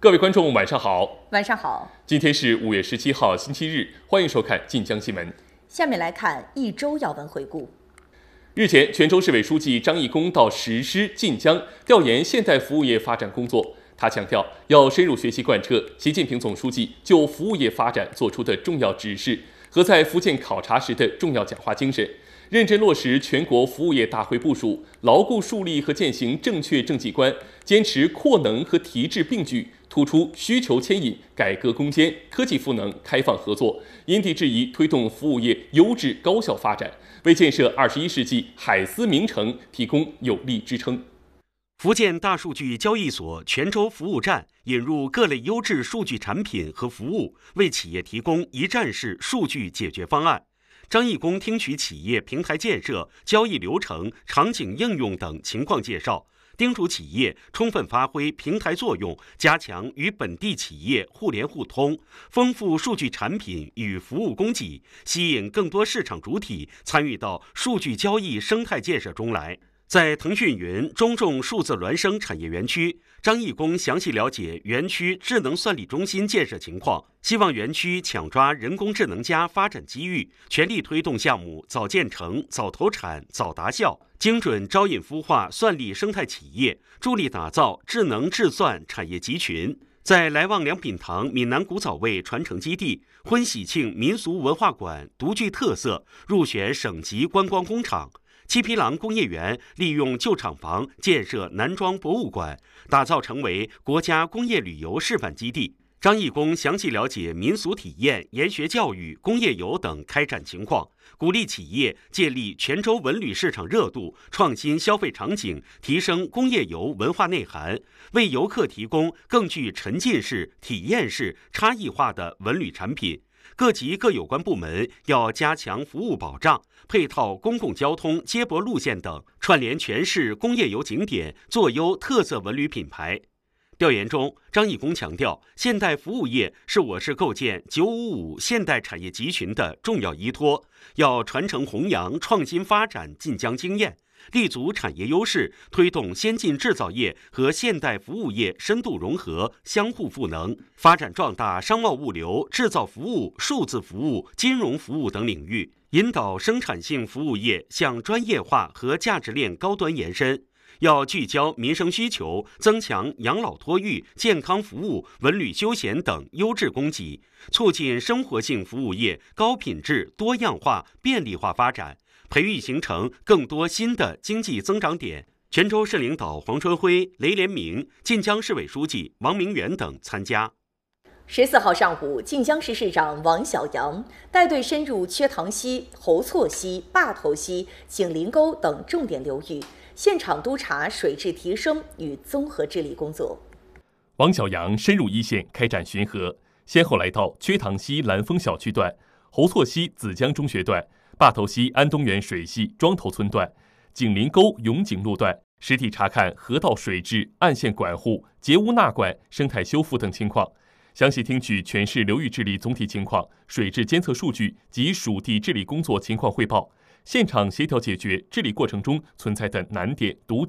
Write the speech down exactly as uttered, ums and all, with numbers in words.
各位观众，晚上好。 晚上好。 今天是五月十七号，星期日，欢迎收看晋江新闻。 下面来看一周要闻回顾。 日前，泉州市委书记张义工到石狮、晋江调研现代服务业发展工作。他强调，要深入学习贯彻习近平总书记就服务业发展作出的重要指示和在福建考察时的重要讲话精神，认真落实全国服务业大会部署，牢固树立和践行正确政绩观，坚持扩能和提质并举，突出需求牵引、改革攻坚、科技赋能、开放合作，因地制宜推动服务业优质高效发展，为建设二十一世纪海思名城提供有力支撑。 福建大数据交易所泉州服务站引入各类优质数据产品和服务，为企业提供一站式数据解决方案。张义工听取企业平台建设、交易流程、场景应用等情况介绍，叮嘱企业充分发挥平台作用，加强与本地企业互联互通，丰富数据产品与服务供给，吸引更多市场主体参与到数据交易生态建设中来。在腾讯云中重数字孪生产业园区，张义工详细了解园区智能算力中心建设情况，希望园区抢抓人工智能加发展机遇，全力推动项目早建成、早投产、早达效，精准招引孵化算力生态企业，助力打造智能智算产业集群。在来旺良品堂闽南古早味传承基地，婚喜庆民俗文化馆独具特色，入选省级观光工厂。七匹狼工业园利用旧厂房建设南庄博物馆，打造成为国家工业旅游示范基地。张义工详细了解民俗体验、研学教育、工业游等开展情况，鼓励企业建立泉州文旅市场热度，创新消费场景，提升工业游文化内涵，为游客提供更具沉浸式、体验式、差异化的文旅产品。各级各有关部门要加强服务保障，配套公共交通接驳路线等，串联全市工业游景点，做优特色文旅品牌。调研中，张义工强调，现代服务业是我市构建“九五五”现代产业集群的重要依托，要传承弘扬创新发展晋江经验，立足产业优势，推动先进制造业和现代服务业深度融合、相互赋能，发展壮大商贸物流、制造服务、数字服务、金融服务等领域，引导生产性服务业向专业化和价值链高端延伸。要聚焦民生需求，增强养老托育、健康服务、文旅休闲等优质供给，促进生活性服务业高品质、多样化、便利化发展，培育形成更多新的经济增长点。泉州市领导黄春辉、雷连明、晋江市委书记王明远等参加。 十四号上午，晋江市市长王小阳带队深入缺塘溪、侯错溪、坝头溪、景林沟等重点流域，现场督查水质提升与综合治理工作。 王小阳深入一线开展巡河，先后来到缺塘溪蓝丰小区段、侯错溪子江中学段、坝头溪安东园水系庄头村段、景林沟永景路段，实地查看河道水质、岸线管护、截污纳管、生态修复等情况，详细听取全市流域治理总体情况、水质监测数据及属地治理工作情况汇报，现场协调解决治理过程中存在的难点、堵点。